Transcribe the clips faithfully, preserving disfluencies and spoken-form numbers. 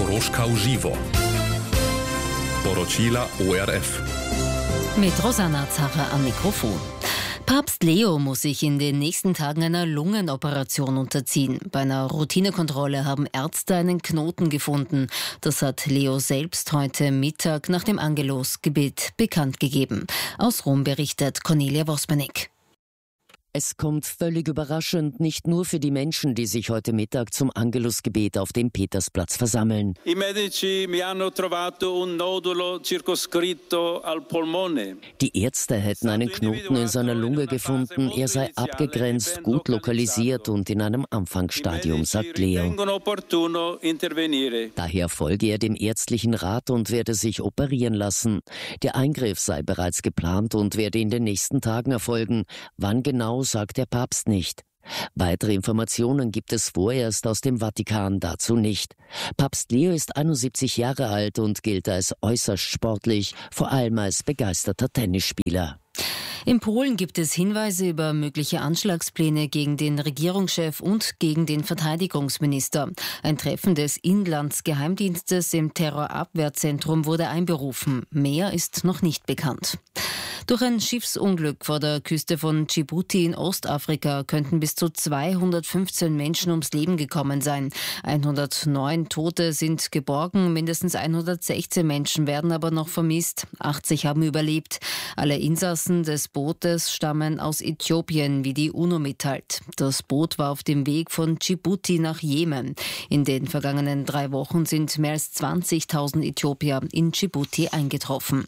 Horoška uživo. Poročila O R F. Mit Rosanna Zacher am Mikrofon. Papst Leo muss sich in den nächsten Tagen einer Lungenoperation unterziehen. Bei einer Routinekontrolle haben Ärzte einen Knoten gefunden. Das hat Leo selbst heute Mittag nach dem Angelusgebet bekannt gegeben. Aus Rom berichtet Cornelia Wospenig. Es kommt völlig überraschend, nicht nur für die Menschen, die sich heute Mittag zum Angelusgebet auf dem Petersplatz versammeln. I medici mi hanno trovato un nodulo circoscritto al polmone. Die Ärzte hätten einen Knoten in seiner Lunge gefunden. Er sei abgegrenzt, gut lokalisiert und in einem Anfangsstadium, sagt Leo. Daher folge er dem ärztlichen Rat und werde sich operieren lassen. Der Eingriff sei bereits geplant und werde in den nächsten Tagen erfolgen. Wann genau, sagt der Papst nicht. Weitere Informationen gibt es vorerst aus dem Vatikan dazu nicht. Papst Leo ist einundsiebzig Jahre alt und gilt als äußerst sportlich, vor allem als begeisterter Tennisspieler. In Polen gibt es Hinweise über mögliche Anschlagspläne gegen den Regierungschef und gegen den Verteidigungsminister. Ein Treffen des Inlandsgeheimdienstes im Terrorabwehrzentrum wurde einberufen. Mehr ist noch nicht bekannt. Durch ein Schiffsunglück vor der Küste von Djibouti in Ostafrika könnten bis zu zweihundertfünfzehn Menschen ums Leben gekommen sein. hundertneun Tote sind geborgen, mindestens hundertsechzehn Menschen werden aber noch vermisst. achtzig haben überlebt. Alle Insassen des Bootes stammen aus Äthiopien, wie die UNO mitteilt. Das Boot war auf dem Weg von Djibouti nach Jemen. In den vergangenen drei Wochen sind mehr als zwanzigtausend Äthiopier in Djibouti eingetroffen.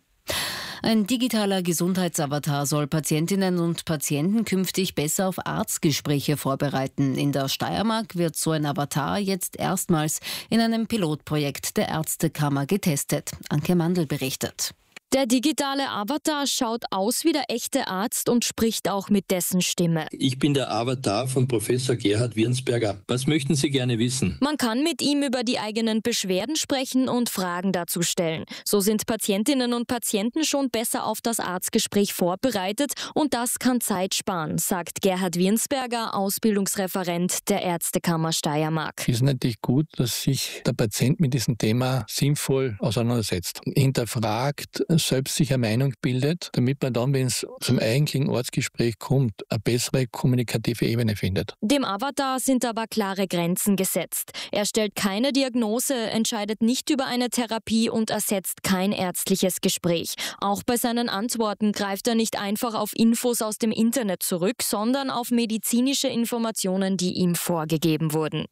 Ein digitaler Gesundheitsavatar soll Patientinnen und Patienten künftig besser auf Arztgespräche vorbereiten. In der Steiermark wird so ein Avatar jetzt erstmals in einem Pilotprojekt der Ärztekammer getestet. Anke Mandl berichtet. Der digitale Avatar schaut aus wie der echte Arzt und spricht auch mit dessen Stimme. Ich bin der Avatar von Professor Gerhard Wirnsberger. Was möchten Sie gerne wissen? Man kann mit ihm über die eigenen Beschwerden sprechen und Fragen dazu stellen. So sind Patientinnen und Patienten schon besser auf das Arztgespräch vorbereitet und das kann Zeit sparen, sagt Gerhard Wirnsberger, Ausbildungsreferent der Ärztekammer Steiermark. Es ist natürlich gut, dass sich der Patient mit diesem Thema sinnvoll auseinandersetzt, hinterfragt, selbst sich eine Meinung bildet, damit man dann, wenn es zum eigentlichen Arztgespräch kommt, eine bessere kommunikative Ebene findet. Dem Avatar sind aber klare Grenzen gesetzt. Er stellt keine Diagnose, entscheidet nicht über eine Therapie und ersetzt kein ärztliches Gespräch. Auch bei seinen Antworten greift er nicht einfach auf Infos aus dem Internet zurück, sondern auf medizinische Informationen, die ihm vorgegeben wurden.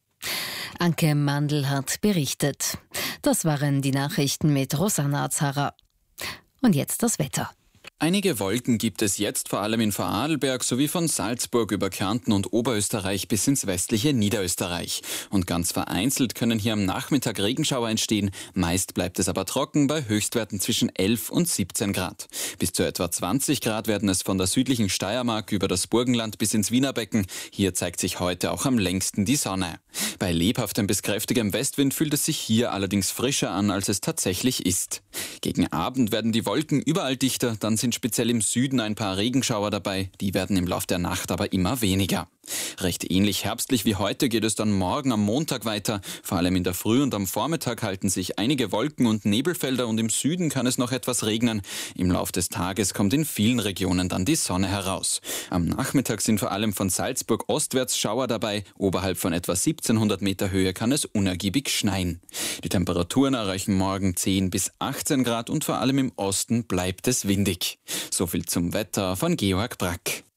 Anke Mandl hat berichtet. Das waren die Nachrichten mit Rosanna Zacher. Und jetzt das Wetter. Einige Wolken gibt es jetzt vor allem in Vorarlberg sowie von Salzburg über Kärnten und Oberösterreich bis ins westliche Niederösterreich. Und ganz vereinzelt können hier am Nachmittag Regenschauer entstehen. Meist bleibt es aber trocken bei Höchstwerten zwischen elf und siebzehn Grad. Bis zu etwa zwanzig Grad werden es von der südlichen Steiermark über das Burgenland bis ins Wienerbecken. Hier zeigt sich heute auch am längsten die Sonne. Bei lebhaftem bis kräftigem Westwind fühlt es sich hier allerdings frischer an, als es tatsächlich ist. Gegen Abend werden die Wolken überall dichter, dann sind speziell im Süden ein paar Regenschauer dabei, die werden im Lauf der Nacht aber immer weniger. Recht ähnlich herbstlich wie heute geht es dann morgen am Montag weiter. Vor allem in der Früh und am Vormittag halten sich einige Wolken- und Nebelfelder und im Süden kann es noch etwas regnen. Im Lauf des Tages kommt in vielen Regionen dann die Sonne heraus. Am Nachmittag sind vor allem von Salzburg ostwärts Schauer dabei. Oberhalb von etwa siebzehnhundert Meter Höhe kann es unergiebig schneien. Die Temperaturen erreichen morgen zehn bis achtzehn Grad und vor allem im Osten bleibt es windig. So viel zum Wetter von Georg Brack.